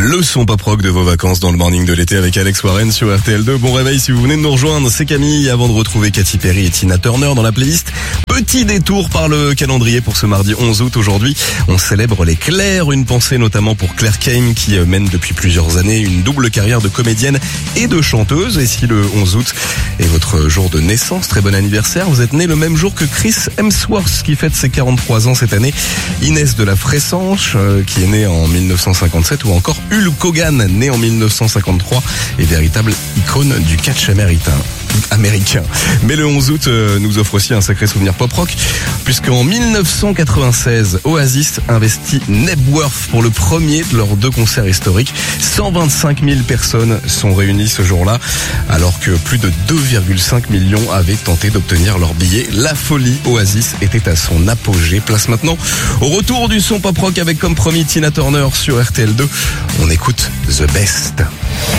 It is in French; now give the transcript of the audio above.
Le son pop rock de vos vacances dans le morning de l'été avec Alex Warren sur RTL2. Bon réveil si vous venez de nous rejoindre, c'est Camille. Avant de retrouver Katy Perry et Tina Turner dans la playlist, petit détour par le calendrier pour ce mardi 11 août. Aujourd'hui, on célèbre les Claire. Une pensée notamment pour Claire Kane qui mène depuis plusieurs années une double carrière de comédienne et de chanteuse. Et si le 11 août est votre jour de naissance, très bon anniversaire. Vous êtes né le même jour que Chris Hemsworth qui fête ses 43 ans cette année. Inès de la Fressange qui est née en 1957 ou encore Hulk Hogan, né en 1953 et véritable icône du catch américain. Mais le 11 août nous offre aussi un sacré souvenir pop-rock, puisqu'en 1996, Oasis investit Knebworth pour le premier de leurs 2 concerts historiques. 125 000 personnes sont réunies ce jour-là, alors que plus de 2,5 millions avaient tenté d'obtenir leur billet. La folie Oasis était à son apogée. Place maintenant au retour du son pop-rock avec comme promis Tina Turner sur RTL2. On écoute The Best.